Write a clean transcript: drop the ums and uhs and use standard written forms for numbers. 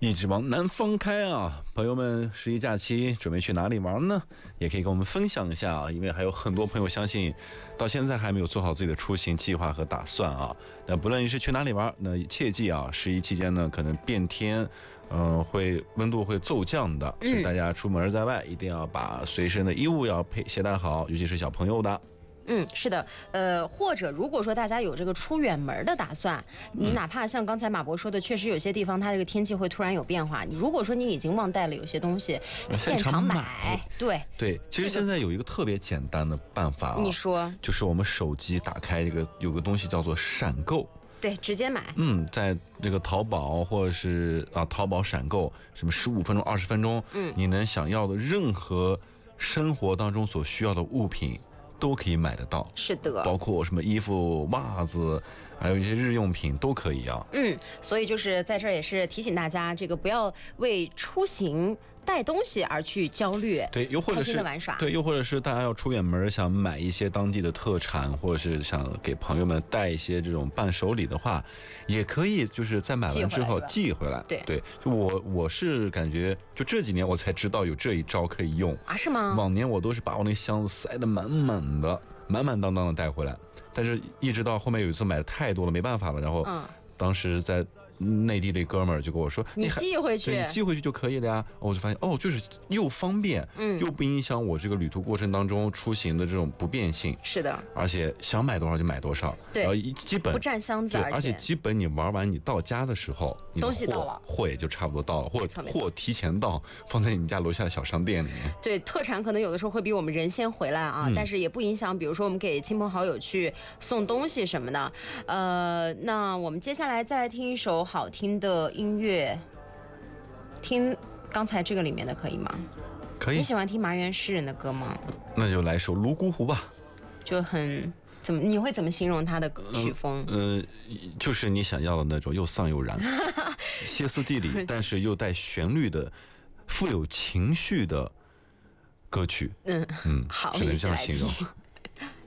一直往南方开啊！朋友们，十一假期准备去哪里玩呢？也可以跟我们分享一下啊，因为还有很多朋友相信到现在还没有做好自己的出行计划和打算啊。那不论你是去哪里玩，那切记啊，十一期间呢可能变天，温度会骤降的，所以大家出门在外一定要把随身的衣物要携带好，尤其是小朋友的。 是的，或者如果说大家有这个出远门的打算，你哪怕像刚才马博说的，确实有些地方它这个天气会突然有变化，你如果说你已经忘带了有些东西，现场买，对， 其实现在有一个特别简单的办法啊， 你说， 就是我们手机打开有个东西叫做闪购。 对，直接买。 在这个淘宝或者是淘宝闪购，什么15分钟、20分钟，你能想要的任何生活当中所需要的物品都可以买得到。 是的， 包括什么衣服、袜子，还有一些日用品都可以啊。 所以就是在这儿也是提醒大家，这个不要为出行带东西而去焦虑， 对，又或者是玩耍， 对，又或者是大家要出远门，想买一些当地的特产，或者是想给朋友们带一些这种伴手礼的话，也可以就是在买完之后寄回来。对，就我是感觉就这几年我才知道有这一招可以用啊？是吗？ 往年我都是把我那箱子塞得满满的，满满当当的带回来，但是一直到后面有一次买的太多了，没办法了，然后当时在内地的哥们儿就跟我说， 你寄回去， 你寄回去就可以了呀。我就发现就是又方便，又不影响我这个旅途过程当中出行的这种不便性。 是的， 而且想买多少就买多少， 对， 基本不占箱子， 而且基本你玩完你到家的时候， 东西到了， 货也就差不多到了，或者货提前到，放在你们家楼下的小商店里面。 对，特产可能有的时候会比我们人先回来啊，但是也不影响，比如说我们给亲朋好友去送东西什么的。那我们接下来再来听一首好听的音乐，听刚才这个里面的可以吗？ 可以。 你喜欢听麻原诗人的歌吗？ 那就来首泸沽湖吧。 就很你会怎么形容他的曲风？ 就是你想要的那种又丧又燃，歇斯底里，但是又带旋律的、富有情绪的歌曲。 好， 只能这样形容。